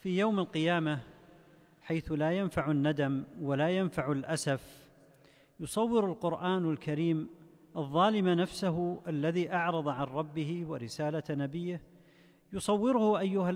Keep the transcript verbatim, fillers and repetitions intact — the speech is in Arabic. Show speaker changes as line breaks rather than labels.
في يوم القيامة حيث لا ينفع الندم ولا ينفع الأسف، يصور القرآن الكريم الظالم نفسه الذي أعرض عن ربه ورسالة نبيه، يصوره أيها